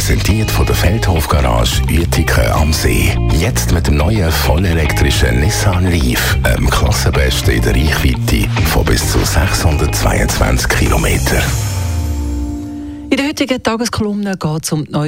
präsentiert von der Feldhof Garage Uetiken am See. Jetzt mit dem neuen vollelektrischen Nissan Leaf, einem Klassenbesten in der Reichweite von bis zu 622 Kilometern. In der heutigen Tageskolumne geht es um die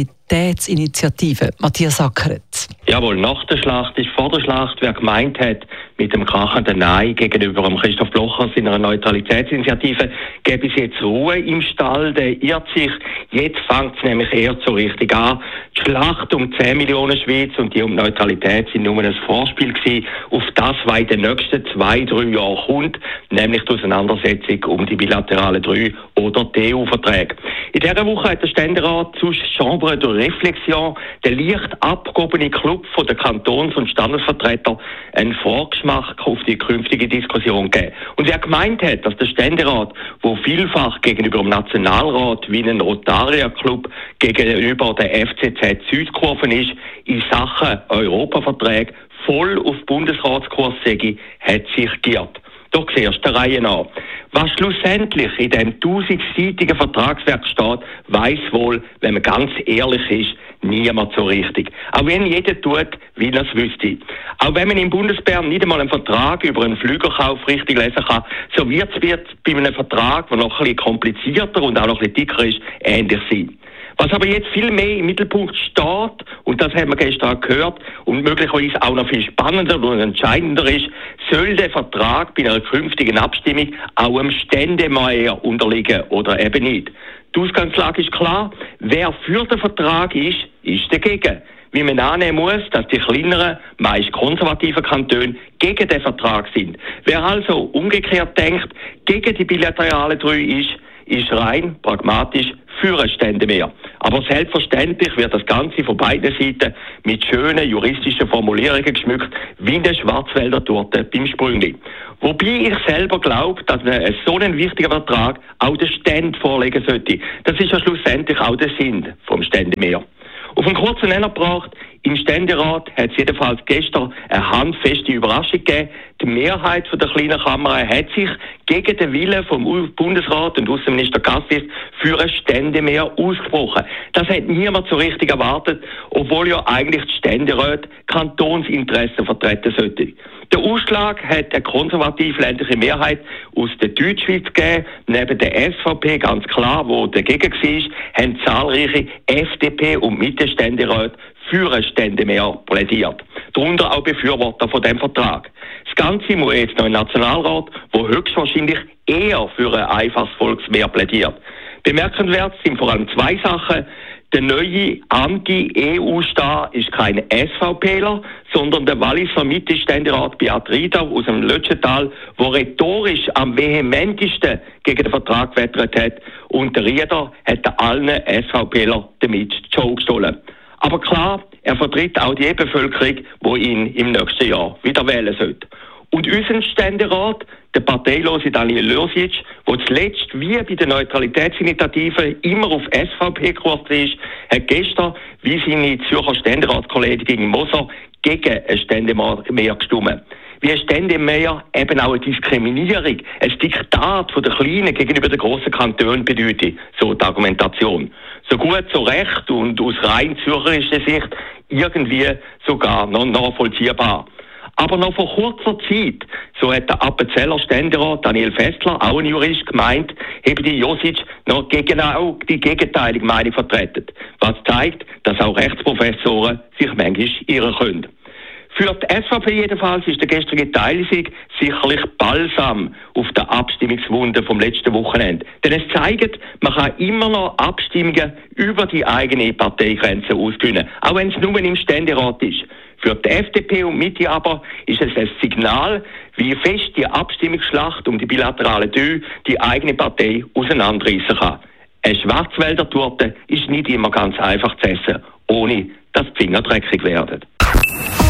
Neutralitätsinitiative. Matthias Ackeret. Jawohl, nach der Schlacht ist vor der Schlacht, wer gemeint hat, mit dem krachenden Nein gegenüber Christoph Blocher seiner Neutralitätsinitiative, gäbe es jetzt Ruhe im Stall, der irrt sich. Jetzt fängt es nämlich eher so richtig an. Die Schlacht um 10 Millionen Schweiz und die um Neutralität sind nur ein Vorspiel gewesen auf das, was in den nächsten 2-3 Jahren kommt, nämlich die Auseinandersetzung um die bilateralen 3 oder die EU-Verträge. In dieser Woche hat der Ständerat zu Chambre de Réflexion, der leicht abgehobene Club von den Kantons- und Standesvertretern, einen Vorgeschmack auf die künftige Diskussion gegeben. Und wer gemeint hat, dass der Ständerat, wo vielfach gegenüber dem Nationalrat wie ein Rotarier-Club gegenüber der FCZ Südkurven ist, in Sachen Europaverträge voll auf Bundesratskurs sei, hat sich geirrt. Doch zuerst der Reihe nach. Was schlussendlich in dem 1000-seitigen Vertragswerk steht, weiss wohl, wenn man ganz ehrlich ist, niemand so richtig. Auch wenn jeder tut, wie er es wüsste. Auch wenn man im Bundesbern nicht einmal einen Vertrag über einen Flügerkauf richtig lesen kann, so wird es bei einem Vertrag, der noch ein bisschen komplizierter und auch noch ein bisschen dicker ist, ähnlich sein. Was aber jetzt viel mehr im Mittelpunkt steht, und das haben wir gestern gehört, und möglicherweise auch noch viel spannender und entscheidender ist, soll der Vertrag bei einer künftigen Abstimmung auch einem Ständemeier unterliegen oder eben nicht. Die Ausgangslage ist klar, wer für den Vertrag ist dagegen. Wie man annehmen muss, dass die kleineren, meist konservativen Kantone gegen den Vertrag sind. Wer also umgekehrt denkt, gegen die bilateralen 3 ist rein pragmatisch für ein Ständemeer. Aber selbstverständlich wird das Ganze von beiden Seiten mit schönen juristischen Formulierungen geschmückt, wie in der Schwarzwälder Torte beim Sprüngli. Wobei ich selber glaube, dass man so einen wichtigen Vertrag auch den Ständen vorlegen sollte. Das ist ja schlussendlich auch der Sinn vom Ständemeer. Auf einen kurzen Nenner gebracht, im Ständerat hat es jedenfalls gestern eine handfeste Überraschung gegeben. Die Mehrheit der kleinen Kammer hat sich gegen den Willen vom Bundesrat und Außenminister Cassis für ein Ständemeer ausgesprochen. Das hat niemand so richtig erwartet, obwohl ja eigentlich die Ständeräte Kantonsinteressen vertreten sollten. Der Ausschlag hat eine konservativ-ländliche Mehrheit aus der Deutschschweiz gegeben. Neben der SVP, ganz klar, wo dagegen war, haben zahlreiche FDP- und Mittelständeräte für ein Ständemeer plädiert. Darunter auch Befürworter von dem Vertrag. Das Ganze muss jetzt noch im Nationalrat, wo höchstwahrscheinlich eher für ein einfaches Volksmeer plädiert. Bemerkenswert sind vor allem 2 Sachen. Der neue Anti-EU-Star ist kein SVPler, sondern der Walliser Mittelständerat Beat Rieder aus dem Lötschental, der rhetorisch am vehementesten gegen den Vertrag gewettert hat. Und der Rieder hat allen SVPler damit die Show gestohlen. Aber klar, er vertritt auch die Bevölkerung, die ihn im nächsten Jahr wieder wählen sollte. Und unser Ständerat, der parteilose Daniel Lörsic, der zuletzt wie bei der Neutralitätsinitiative immer auf SVP-Kurs ist, hat gestern, wie seine Zürcher Ständeratskollegin Moser, gegen ein Ständemeer gestimmt. Wie ein Ständemeer eben auch eine Diskriminierung, ein Diktat von den Kleinen gegenüber den grossen Kantonen bedeutet, so die Argumentation. So gut, so recht und aus rein zürcherischer Sicht irgendwie sogar noch nachvollziehbar. Aber noch vor kurzer Zeit, so hat der Appenzeller Ständerat Daniel Fessler, auch ein Jurist, gemeint, habe die Josic noch genau die gegenteilige Meinung vertreten. Was zeigt, dass auch Rechtsprofessoren sich manchmal irren können. Für die SVP jedenfalls ist der gestrige Teilsieg sicherlich Balsam auf der Abstimmungswunde vom letzten Wochenende. Denn es zeigt, man kann immer noch Abstimmungen über die eigene Parteigrenze ausgewinnen, auch wenn es nur im Ständerat ist. Für die FDP und Mitte aber ist es ein Signal, wie fest die Abstimmungsschlacht um die bilateralen 3 die eigene Partei auseinanderreißen kann. Eine Schwarzwälder Torte ist nicht immer ganz einfach zu essen, ohne dass die Finger dreckig werden.